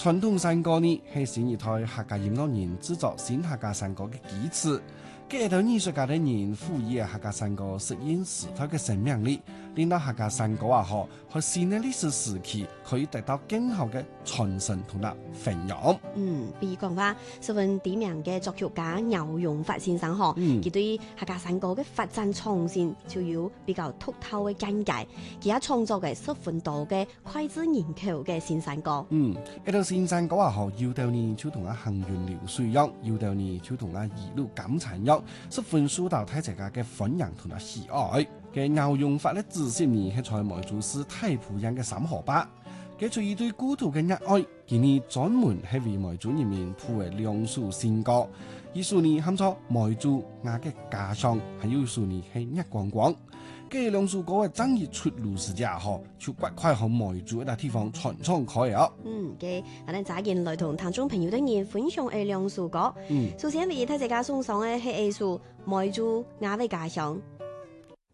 傳統山歌呢係新一代客家音樂人製作新客家山歌嘅基礎。幾多藝術家的人賦予客家山歌實現時代嘅生命力，令到客家山歌喺新嘅歷史時期可以得到更好嘅傳承同埋弘揚。 比如講話十分知名嘅作曲家姚榮發先生佢對客家山歌嘅發展創新就有比較獨透嘅見解，佢也創作嘅十分多嘅膾炙人口嘅新山歌。 一條新山歌有道呢就同行雲流水一樣，有道呢就同一路감殘一樣，十分受到大家嘅歡迎同埋喜愛。嘅姚榮發咧自身呢係在梅州市太浦縣嘅三河壩，佢出於對故土嘅熱愛，今年專門係為梅州人民譜嘅兩首新歌。一首呢喊做梅州我嘅家鄉，還有一首呢係日光光。嘅兩首歌嘅爭議出爐時之後，就快向梅州一笪地方傳唱開啊！ 嘅我哋早件來同聽眾朋友的人分享嘅兩首歌。首先為大家送上嘅係一首梅州我嘅家鄉。